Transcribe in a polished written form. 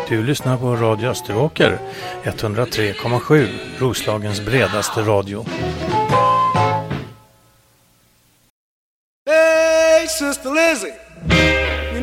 Du lyssnar på Radio Österåker, 103,7, Roslagens bredaste radio. Hey, Sister Lizzie!